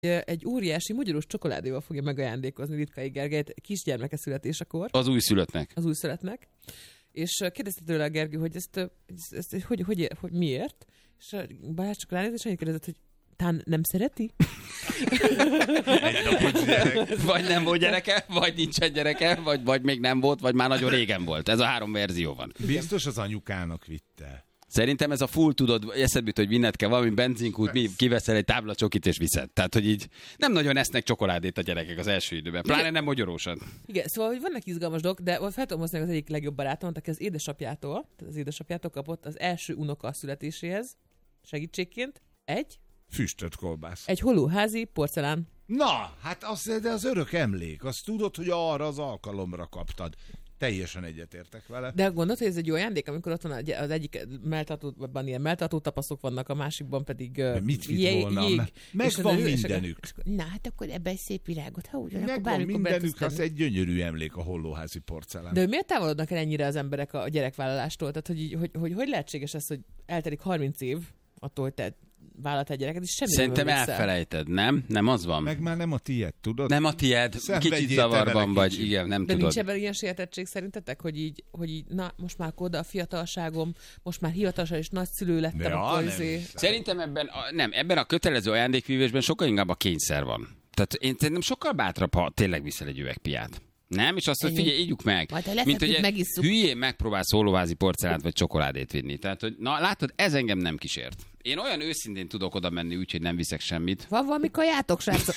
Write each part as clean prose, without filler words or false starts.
Egy óriási magyaros csokoládéval fogja megajándékozni Litkai Gergelyt kisgyermeke születésekor. Az újszülöttnek. Az újszülöttnek. És kérdezte tőle a Gergő, hogy ezt hogy miért? És a Balázs csak ránézett, és annyit kérdezett, hogy tán nem szereti? Egy napos gyerek. Vagy nem volt gyereke, vagy nincsen gyereke, vagy még nem volt, vagy már nagyon régen volt. Ez a 3 verzió van. Biztos az anyukának vitte. Szerintem ez a full, tudod, eszedbe jut, hogy vinned kell valami benzinkút, kiveszel egy tábla csokit és viszed. Tehát, hogy így nem nagyon esznek csokoládét a gyerekek az első időben. Pláne nem magyarósan. Igen, szóval, hogy vannak izgalmas dolgok, de fel tudom hozni az egyik legjobb barátom, aki az édesapjától kapott az első unoka születéséhez segítségként füstöt kolbász. egy holóházi porcelán. Na, hát de az örök emlék. Azt tudod, hogy arra az alkalomra kaptad. Teljesen egyetértek vele. De gondolod, hogy ez egy jó ajándék, amikor ott van az egyik melltartóban ilyen melltartó tapaszok vannak, a másikban pedig mit vitt volna? jég. Megvan mindenük. Na, hát akkor ebbe egy szép virágot. Ha úgy, Megvan mindenük, az egy gyönyörű emlék a hollóházi porcelán. De miért távolodnak el ennyire az emberek a gyerekvállalástól? Tehát, hogy lehetséges ez, hogy eltelik 30 év attól, hogy te vállaltál gyereket, és semmi Szerintem nem emlékszel. elfelejted, nem? Nem az van? Meg már nem a tiéd, tudod? Nem a tiéd, kicsit zavarban vagy, igen, nem de tudod. nincs ebben ilyen sietettség szerintetek, hogy így, na, most már oda a fiatalságom, most már hivatalosan és nagyszülő lettem, akkor Szerintem ebben a kötelező ajándékvívésben sokkal inkább a kényszer van. Tehát én szerintem sokkal bátrabb, ha tényleg viszel egy üvegpiát. Nem? És azt, hogy figyelj, ígyjuk meg. Mint hogy hülyén megpróbálsz holóházi porcelánt vagy csokoládét vinni. Tehát, hogy na látod, ez engem nem kísért. Én olyan őszintén tudok oda menni, úgyhogy nem viszek semmit. Van valami kajátok, srácok?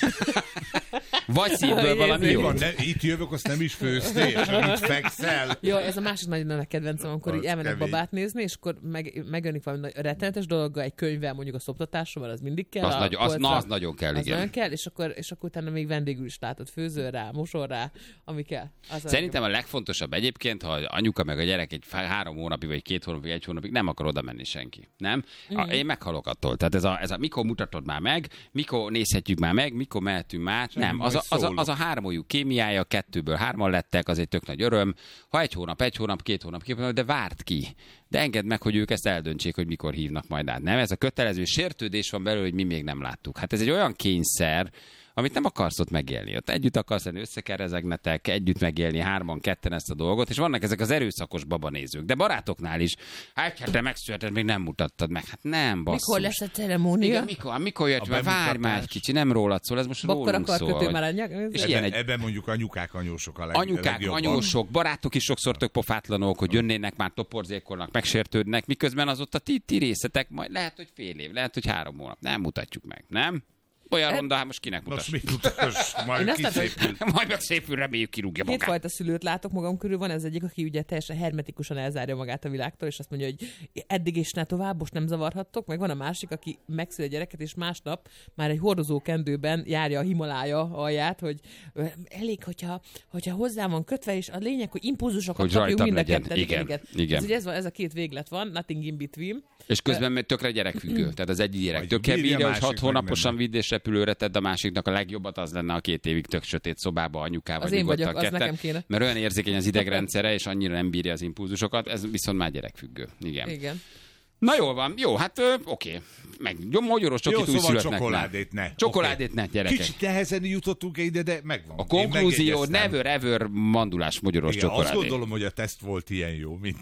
Vagy szívből valami jó. Itt jövök, azt nem is főztél, csak itt fekszel. Jó, ez a másik nagy kedvencem, amikor így elmennek babát nézni, és akkor megjönnik valami rettenetes dologgal, egy könyvvel, mondjuk a szoptatásról, az mindig kell. Az nagyon kell, igen. Nagyon kell, és akkor utána még vendégül is látod, főzöl rá, mosol rá, ami kell. Szerintem a legfontosabb egyébként, ha anyuka meg a gyerek egy 3 hónapig, vagy 2 hónapig, 1 hónapig nem akar oda menni senki. Nem? Én meghalok attól. Tehát ez a mikor mutatod már meg, mikor nézhetjük már meg, mikor mehetünk már. Nem, az a 3 ójú kémiája, 2-ből 3-an lettek, az egy tök nagy öröm. Ha 1 hónap, 2 hónap, de várt ki. De engedd meg, hogy ők ezt eldöntsék, hogy mikor hívnak majd át. Nem, ez a kötelező sértődés van belőle, hogy mi még nem láttuk. Hát ez egy olyan kényszer, amit nem akarsz ott megélni. Ott együtt akarsz lenni, összekerezegnetek, együtt megélni 3-2 ezt a dolgot, és vannak ezek az erőszakos babanézők. De barátoknál is, hát te megszületed, még nem mutattad meg. Hát nem, basszus. Mikor lesz a ceremónia? Igen, mikor jött? Várj már egy kicsi, nem rólad szól, ez most rólunk szól. Ebben mondjuk anyukák, anyósok a anyukák, anyósok, barátok is sokszor tök pofátlanok, hogy jönnének, már toporzékolnak, megsértődnek, miközben az ott a ti részetek, majd lehet, hogy fél év, lehet, hogy 3 hónap. Nem mutatjuk meg, nem? Olyan ronda, hát most kinek mutass? Most mit mutass? Majd kiszépül. Majd meg szépül, reméljük kirúgja magát. Kétfajta szülőt látok magam körül, van ez egyik, aki ugye teljesen hermetikusan elzárja magát a világtól, és azt mondja, hogy eddig és ne tovább, most nem zavarhattok, meg van a másik, aki megszül a gyereket, és másnap már egy hordozó kendőben járja a Himalája alját, hogy elég, hogyha hozzá van kötve, és a lényeg, hogy impulzusokat kapjuk mind a ketten. Igen. Ez a két véglet van, nothing in between. És közben tökre gyerekfüggő. Tehát az egyik gyerek tökre bírja, hogy 6 hónaposan vidd és repülőre tedd, a másiknak a legjobbat az lenne a 2 évig tök sötét szobába anyukával. Az én vagyok, az nekem kéne. Mert olyan érzékeny az idegrendszere, és annyira nem bírja az impulzusokat, ez viszont már gyerekfüggő. Igen. Na jól van, jó, hát oké. Meg magyaros csokit úgy születnek. Csokoládét ne, gyerekek. Kicsit nehezen jutottunk ide, de megvan. A konklúzió, never ever mandulás magyaros csokoládét. Azt gondolom, hogy a teszt volt ilyen jó, mint...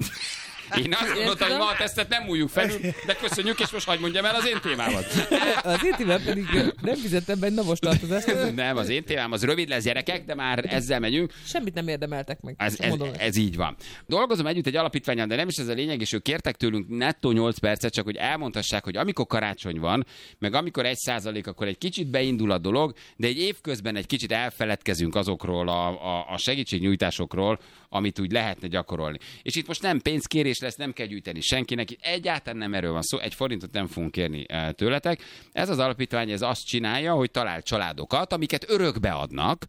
Én azt gondoltam, hogy ma a tesztet nem újjuk felül, de köszönjük, és most hagyd mondjam el az én témámat. Az én témám pedig nem fizettem be egy napos tartozást. Nem, az én témám az rövid lesz, gyerekek, de már ezzel megyünk. Semmit nem érdemeltek meg. Ez így van. Dolgozom együtt egy alapítványon, de nem is ez a lényeg, és ők kértek tőlünk nettó 8 percet, csak hogy elmondhassák, hogy amikor karácsony van, meg amikor 1%, akkor egy kicsit beindul a dolog, de egy évközben egy kicsit elfeledkezünk azokról a segítségnyújtásokról, amit úgy lehetne gyakorolni. És itt most nem pénzkérés lesz, nem kell gyűjteni senkinek, itt egyáltalán nem erről van szó, 1 forintot nem fogunk kérni tőletek. Ez az alapítvány ez azt csinálja, hogy talál családokat, amiket örökbe adnak,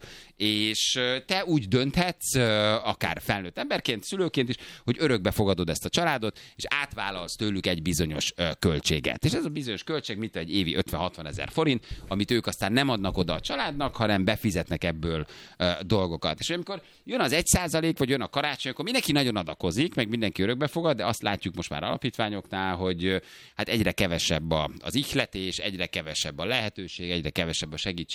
és te úgy dönthetsz, akár felnőtt emberként, szülőként is, hogy örökbe fogadod ezt a családot, és átvállalsz tőlük egy bizonyos költséget. És ez a bizonyos költség, mint egy évi 50-60 ezer forint, amit ők aztán nem adnak oda a családnak, hanem befizetnek ebből dolgokat. És amikor jön az 1%, vagy jön a karácsony, akkor mindenki nagyon adakozik, meg mindenki örökbe fogad, támogat, de azt látjuk most már alapítványoknál, hogy hát egyre kevesebb az ihletés, egyre kevesebb a lehetőség, egyre kevesebb a segítség